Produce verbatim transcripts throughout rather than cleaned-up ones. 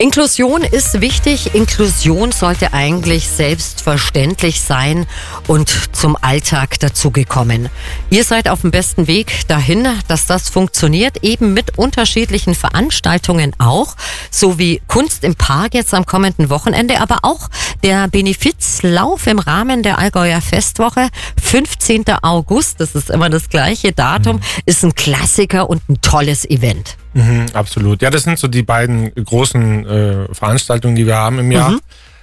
Inklusion ist wichtig. Inklusion sollte eigentlich selbstverständlich sein und zum Alltag dazugekommen. Ihr seid auf dem besten Weg dahin, dass das funktioniert, eben mit unterschiedlichen Veranstaltungen auch, so wie Kunst im Park jetzt am kommenden Wochenende, aber auch der Benefizlauf im Rahmen der Allgäuer Festwoche, fünfzehnten August, das ist immer das gleiche Datum, mhm. ist ein Klassiker und ein tolles Event. Mhm, absolut. Ja, das sind so die beiden großen äh, Veranstaltungen, die wir haben im Jahr. Mhm.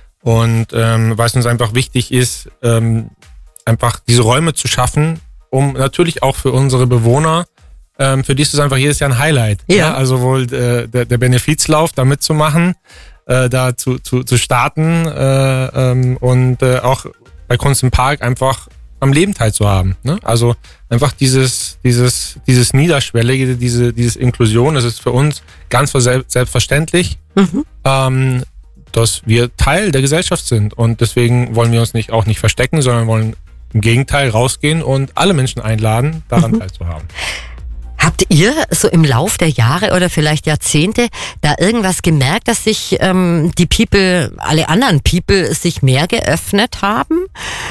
Und ähm, was uns einfach wichtig ist, ähm, einfach diese Räume zu schaffen, um natürlich auch für unsere Bewohner, ähm, für die ist es einfach jedes Jahr ein Highlight. Ja. Ja, also wohl äh, der, der Benefizlauf da mitzumachen, äh, da zu, zu, zu starten äh, ähm, und äh, auch bei Kunst im Park einfach am Leben teilzuhaben. Ne? Also einfach dieses, dieses, dieses Niederschwellige, diese, dieses Inklusion, das ist für uns ganz selbstverständlich, mhm. ähm, dass wir Teil der Gesellschaft sind. Und deswegen wollen wir uns nicht, auch nicht verstecken, sondern wollen im Gegenteil rausgehen und alle Menschen einladen, daran mhm. teilzuhaben. Habt ihr so im Lauf der Jahre oder vielleicht Jahrzehnte da irgendwas gemerkt, dass sich ähm, die People, alle anderen People sich mehr geöffnet haben,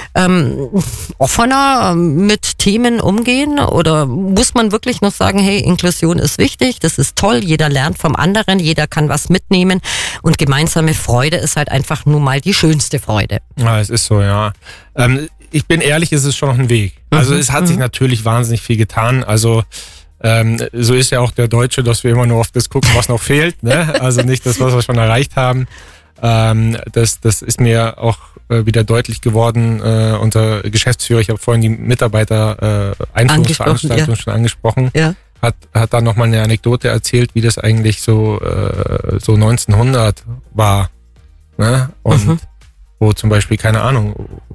ähm, offener mit Themen umgehen? Oder muss man wirklich noch sagen, hey, Inklusion ist wichtig, das ist toll, jeder lernt vom anderen, jeder kann was mitnehmen und gemeinsame Freude ist halt einfach nur mal die schönste Freude? Ja, es ist so, ja. Ähm, ich bin ehrlich, es ist schon noch ein Weg. Also mhm. es hat sich natürlich wahnsinnig viel getan, also Ähm, so ist ja auch der Deutsche, dass wir immer nur auf das gucken, was noch fehlt, ne? Also nicht das, was wir schon erreicht haben. Ähm, das, das ist mir auch äh, wieder deutlich geworden. Äh, unser Geschäftsführer, ich habe vorhin die Mitarbeiter-Einführungsveranstaltung äh, ja. schon angesprochen, ja. hat, hat da nochmal eine Anekdote erzählt, wie das eigentlich so, äh, so neunzehnhundert war. Ne? Und mhm. wo zum Beispiel, keine Ahnung,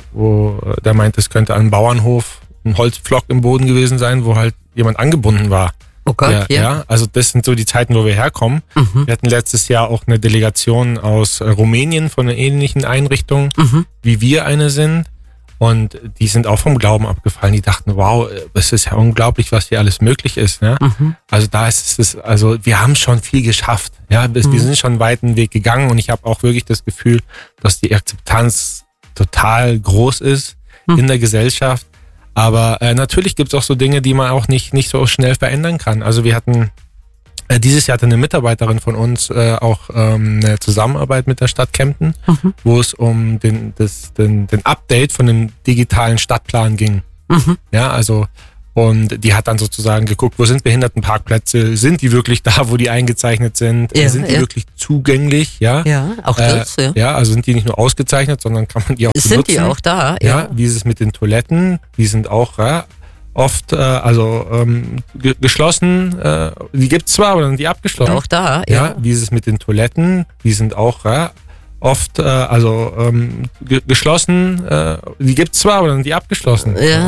wo der meint, es könnte ein Bauernhof, ein Holzpflock im Boden gewesen sein, wo halt jemand angebunden war. Oh Gott, ja, ja. ja. Also das sind so die Zeiten, wo wir herkommen. Mhm. Wir hatten letztes Jahr auch eine Delegation aus äh, Rumänien von einer ähnlichen Einrichtung, mhm. wie wir eine sind. Und die sind auch vom Glauben abgefallen. Die dachten, wow, es ist ja unglaublich, was hier alles möglich ist. Ne? Mhm. Also da ist es, also wir haben schon viel geschafft. Ja, wir mhm. sind schon einen weiten Weg gegangen und ich habe auch wirklich das Gefühl, dass die Akzeptanz total groß ist mhm. in der Gesellschaft. Aber äh, natürlich gibt es auch so Dinge, die man auch nicht, nicht so schnell verändern kann. Also wir hatten, äh, dieses Jahr hatte eine Mitarbeiterin von uns äh, auch ähm, eine Zusammenarbeit mit der Stadt Kempten, mhm. wo es um den, das, den, den Update von dem digitalen Stadtplan ging. Mhm. Ja, also und die hat dann sozusagen geguckt, wo sind Behindertenparkplätze, sind die wirklich da, wo die eingezeichnet sind, ja, sind die ja. wirklich zugänglich, ja? Ja, auch das, äh, ja. Ja, also sind die nicht nur ausgezeichnet, sondern kann man die auch sind benutzen. Sind die auch da, ja. Ja, wie ist es mit den Toiletten, die sind auch ja, oft, äh, also ähm, ge- geschlossen, äh, die gibt's zwar, aber dann sind die abgeschlossen. Auch da, ja. ja. Wie ist es mit den Toiletten, die sind auch, ja, oft, äh, also ähm, ge- geschlossen, äh, die gibt's zwar, aber dann sind die abgeschlossen. Ja.